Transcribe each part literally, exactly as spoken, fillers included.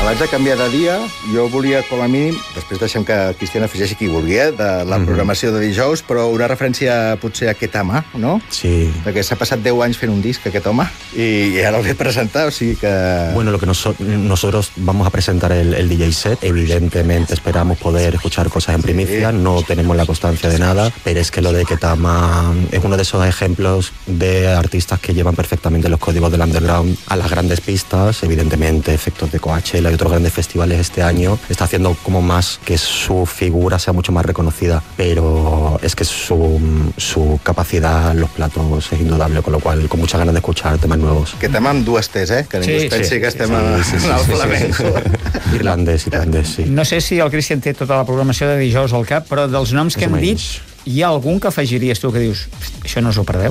Abans de canviar de dia, jo volia, com a mínim, després deixem que el Cristian afegeixi qui vulgui, eh, de la mm-hmm. programació de dijous, però una referència potser a aquest home, no? Sí. Perquè s'ha passat deu anys fent un disc, aquest home, i, i ara el ve a presentar, o sigui que... Bueno, lo que nos, nosotros vamos a presentar el, el D J set, evidentemente esperamos poder escuchar cosas en primicia, sí. No tenemos la constancia de nada, pero es que lo de Ketama es uno de esos ejemplos de artistas que llevan perfectamente los códigos del underground a las grandes pistas, evidentemente efectos de Coachella y otros grandes festivales este año, está haciendo como más que su figura sea mucho más reconocida, pero es que su, su capacidad en los platos es indudable, con lo cual con muchas ganas de escuchar temas nuevos. Que tema amb dues T's, eh? Que ningú sí, es pensi sí, que estem sí, sí, sí, al sí, flamenco. Sí, sí. Irlandès, irlandès, sí. No sé si el Cristian té tota la programació de dijous al cap, però dels noms que hem dit, hi ha algun que afegiries tu que dius, això no us ho perdeu?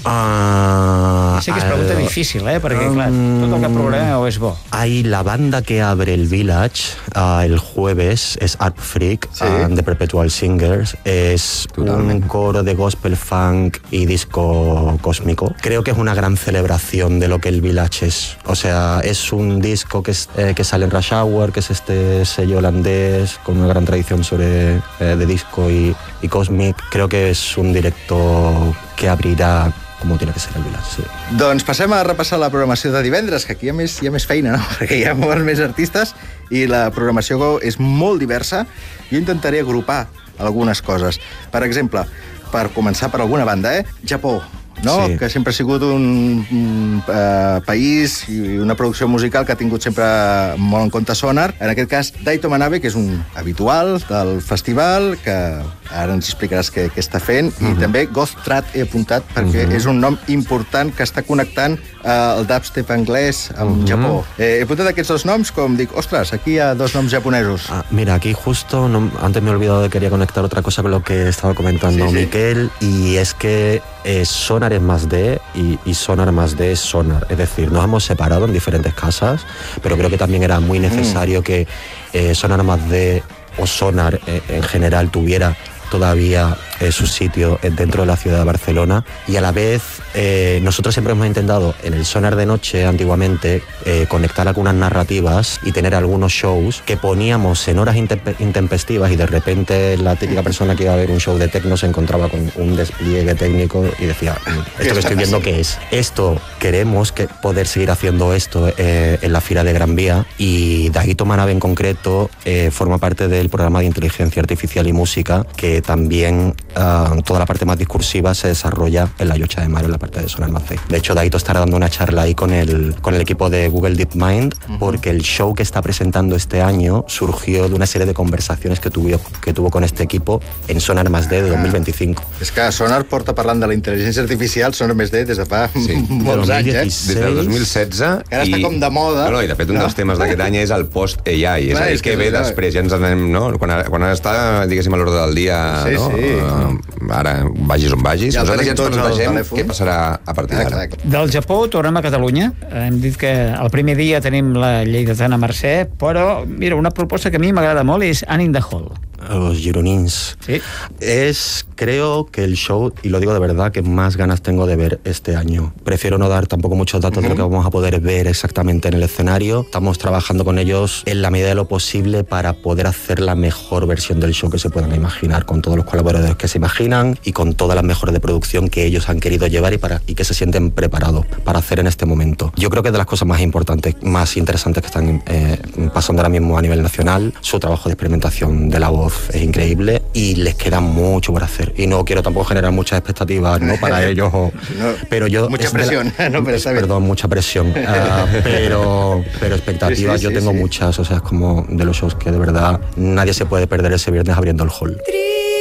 Uh, sé que es pregunta uh, difícil, eh? Perquè, clar, tot el que programeu és bo. Hay la banda que abre el Village uh, el jueves, es Art Freak, sí. uh, de Perpetual Singers. Es Totalmente. Un coro de gospel, funk y disco cósmico. Creo que es una gran celebración de lo que el Village es. O sea, es un disco que, es, eh, que sale en Rush Hour, que es este sello holandés con una gran tradición sobre eh, de disco y, y cosmic. Creo que es un directo que abrirà com tiene que ser el Village, sí. Doncs passem a repassar la programació de divendres, que aquí hi ha més, hi ha més feina, no? Perquè hi ha molts més artistes i la programació és molt diversa. Jo intentaré agrupar algunes coses. Per exemple, per començar per alguna banda, eh? Japó, no? Sí. Que sempre ha sigut un, un uh, país i una producció musical que ha tingut sempre molt en compte Sonar. En aquest cas, Daito Manabe, que és un habitual del festival, que ara ens explicaràs què, què està fent, uh-huh. I també Goztrat he apuntat perquè uh-huh. és un nom important que està connectant uh, el dubstep anglès amb uh-huh. Japó. Eh, he apuntat aquests dos noms, com dic, ostres, aquí hi ha dos noms japonesos. Ah, mira, aquí justo, no, antes me he olvidado de que quería conectar otra cosa con lo que estaba comentando sí, sí. Miquel, y es que eh, Sonar es más D y, y Sonar más D es Sonar. Es decir, nos hemos separado en diferentes casas, pero creo que también era muy necesario mm. que eh, Sonar más D o Sonar eh, en general tuviera todavía eh, su sitio dentro de la ciudad de Barcelona, y a la vez eh, nosotros siempre hemos intentado en el Sonar de noche antiguamente eh, conectar algunas narrativas y tener algunos shows que poníamos en horas intemp- intempestivas y de repente la típica persona que iba a ver un show de techno se encontraba con un despliegue técnico y decía, esto que estoy viendo ¿qué es? Esto, queremos que poder seguir haciendo esto eh, en la Fira de Gran Vía, y Daito Manabe en concreto eh, forma parte del programa de inteligencia artificial y música, que también uh, toda la parte más discursiva se desarrolla en la Yocha de Mar, en la parte de Sonar más D. De hecho, Daito estará dando una charla ahí con el, con el equipo de Google DeepMind, uh-huh. porque el show que está presentando este año surgió de una serie de conversaciones que tuvo, que tuvo con este equipo en Sonar más D de dos mil veinticinco. És que Sonar porta parlant de la intel·ligència artificial, Sonar més D, des de fa sí. molts anys, eh? Des del dos mil setze. Que ara i... està com de moda. No, no, i de fet un no? dels temes d'aquest any és el post-A I. És Clar, a dir, és que, que ve no, després, ja ens anem, no? Quan, quan està, diguéssim, a l'ordre del dia, sí, no? Sí. Uh, ara, vagis on vagis. Ja nosaltres ja ens plantegem què passarà a partir d'ara. Del Japó tornem a Catalunya. Hem dit que el primer dia tenim la lleidatana Mercè, però, mira, una proposta que a mi m'agrada molt és Anne in the Hall. Los gironins. Sí. Es, creo que el show, y lo digo de verdad, que más ganas tengo de ver este año. Prefiero no dar tampoco muchos datos uh-huh. de lo que vamos a poder ver exactamente en el escenario. Estamos trabajando con ellos en la medida de lo posible para poder hacer la mejor versión del show que se puedan imaginar, con todos los colaboradores que se imaginan y con todas las mejores de producción que ellos han querido llevar y, para, y que se sienten preparados para hacer en este momento. Yo creo que es de las cosas más importantes, más interesantes que están eh, pasando ahora mismo a nivel nacional. Su trabajo de experimentación de la voz es increíble y les queda mucho por hacer, y no quiero tampoco generar muchas expectativas, ¿no? Para ellos o, no, pero yo mucha presión la, no, pero es, perdón mucha presión uh, pero pero expectativas sí, sí, yo sí, tengo sí. muchas, o sea, es como de los shows que de verdad nadie se puede perder ese viernes abriendo el hall.